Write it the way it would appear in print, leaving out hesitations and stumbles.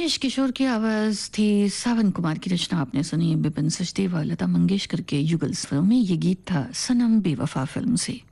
उमेश किशोर की आवाज थी, सावन कुमार की रचना आपने सुनी, बिपिन सचदेवा लता मंगेशकर के युगल्स फिल्म में ये गीत था सनम बेवफा फिल्म से।